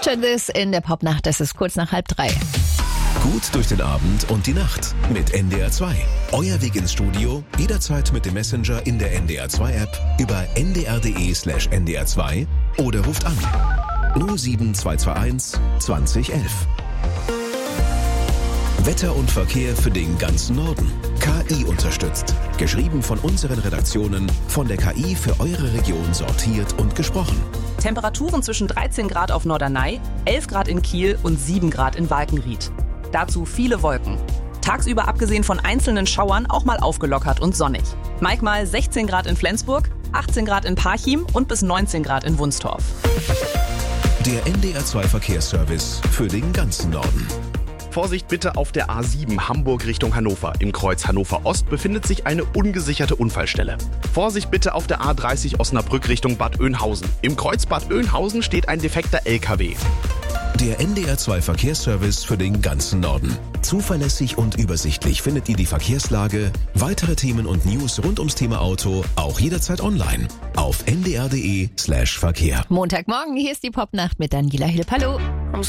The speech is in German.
Picture This in der Popnacht. Es ist kurz nach 2:30. Gut durch den Abend und die Nacht mit NDR 2. Euer Weg ins Studio, jederzeit mit dem Messenger in der NDR 2 App über ndr.de/ndr2 oder ruft an 07221 2011. Wetter und Verkehr für den ganzen Norden. KI unterstützt. Geschrieben von unseren Redaktionen, von der KI für eure Region sortiert und gesprochen. Temperaturen zwischen 13 Grad auf Norderney, 11 Grad in Kiel und 7 Grad in Walkenried. Dazu viele Wolken. Tagsüber abgesehen von einzelnen Schauern auch mal aufgelockert und sonnig. Manchmal 16 Grad in Flensburg, 18 Grad in Parchim und bis 19 Grad in Wunstorf. Der NDR 2 Verkehrsservice für den ganzen Norden. Vorsicht bitte auf der A7 Hamburg Richtung Hannover. Im Kreuz Hannover Ost befindet sich eine ungesicherte Unfallstelle. Vorsicht bitte auf der A30 Osnabrück Richtung Bad Oeynhausen. Im Kreuz Bad Oeynhausen steht ein defekter LKW. Der NDR 2 Verkehrsservice für den ganzen Norden. Zuverlässig und übersichtlich findet ihr die Verkehrslage, weitere Themen und News rund ums Thema Auto auch jederzeit online auf ndr.de/Verkehr. Montagmorgen, hier ist die Popnacht mit Daniela Hilp. Hallo.